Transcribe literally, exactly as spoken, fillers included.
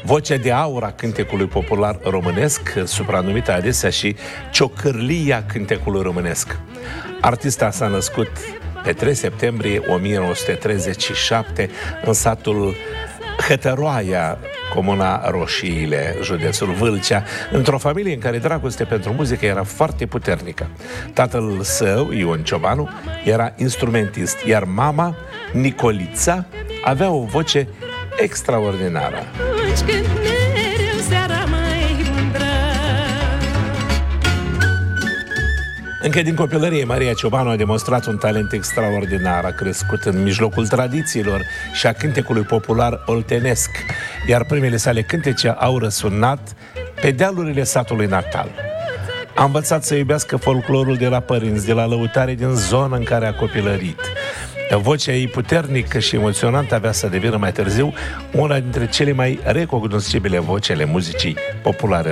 vocea de aur a cântecului popular românesc, supranumită adesea și ciocârlia cântecului românesc. Artista s-a născut pe trei septembrie o mie nouă sute treizeci și șapte în satul Hătăroaia, comuna Roșiile, județul Vâlcea, într-o familie în care dragostea pentru muzică era foarte puternică. Tatăl său, Ion Ciobanu, era instrumentist, iar mama, Nicolița, avea o voce extraordinară. Încă din copilărie, Maria Ciobanu a demonstrat un talent extraordinar, a crescut în mijlocul tradițiilor și a cântecului popular oltenesc, iar primele sale cântece au răsunat pe dealurile satului natal. A învățat să iubească folclorul de la părinți, de la lăutare din zona în care a copilărit. Vocea ei puternică și emoționantă avea să devină mai târziu una dintre cele mai recognoscibile voci ale muzicii populare